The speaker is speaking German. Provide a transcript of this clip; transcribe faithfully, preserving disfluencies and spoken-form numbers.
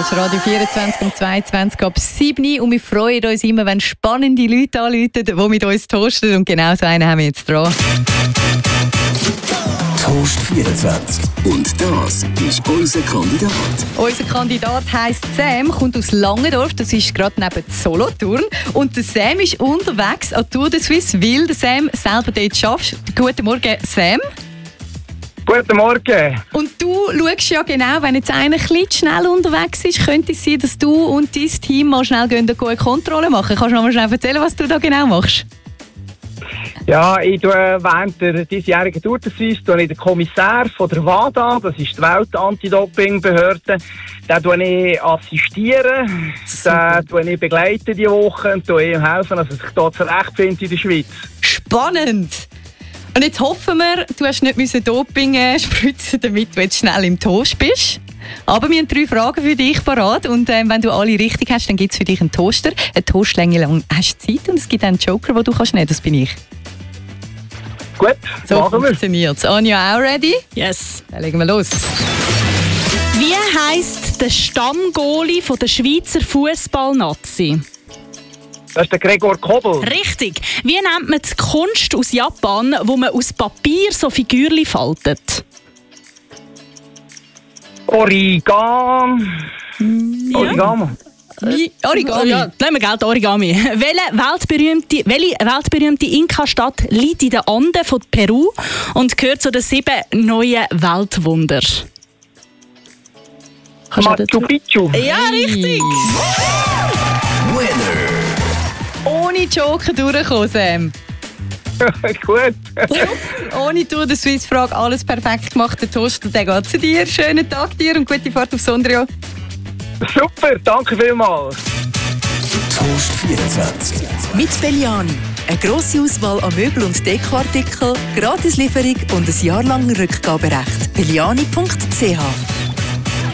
Das ist Radio vierundzwanzig um zweiundzwanzig ab sieben Uhr und wir freuen uns immer, wenn spannende Leute anrufen, die mit uns toasten. Und genau so einen haben wir jetzt dran. Toast vierundzwanzig. Und das ist unser Kandidat. Unser Kandidat heisst Sam, kommt aus Langendorf, das ist gerade neben Solothurn. Und der Sam ist unterwegs an Tour de Suisse, weil der Sam selber dort schafft. Guten Morgen, Sam. Guten Morgen. Und du schaust ja genau, wenn jetzt einer ein bisschen schnell unterwegs ist, könnte es sein, dass du und dein Team mal schnell gehen, eine Kontrolle machen. Kannst du noch mal schnell erzählen, was du da genau machst? Ja, ich tue während der diesjährigen Tour de Suisse tue ich den Kommissär von der WADA, das ist die Welt-Anti-Doping-Behörde, den tue ich assistieren, den tue ich begleiten die Woche und tue ihm helfen, dass er sich hier zurechtfindet in der Schweiz. Spannend! Und jetzt hoffen wir, du hast nicht müssen Doping äh, spritzen, damit du jetzt schnell im Toast bist. Aber wir haben drei Fragen für dich parat und ähm, wenn du alle richtig hast, dann gibt es für dich einen Toaster. Eine Toastlänge lang hast du Zeit und es gibt einen Joker, den du kannst nehmen. Das bin ich. Gut, so machen wir. Funktioniert es. Anja, auch ready? Yes. Dann legen wir los. Wie heisst der Stammgoalie von der Schweizer Fußballnazi? Das ist der Gregor Kobel. Richtig. Wie nennt man die Kunst aus Japan, wo man aus Papier so Figürchen faltet? Origami. Ja. Origami. Wie? Origami. Ja, lassen wir Geld Origami. Welche weltberühmte, welche weltberühmte Inka-Stadt liegt in den Anden von Peru und gehört zu den sieben neuen Weltwundern? Machu Picchu. Ja, richtig. Winner. Ohne Joker durchkommen, Sam. Gut. Ohne Tour de Suisse Frage, alles perfekt gemacht. Der Toaster, der geht zu dir. Schönen Tag dir und gute Fahrt auf Sondrio. Super, danke vielmals. Toast vierundzwanzig. Mit Belliani. Eine grosse Auswahl an Möbel- und Dekoartikeln, Gratislieferung und ein jahrlanges Rückgaberecht. belliani punkt c h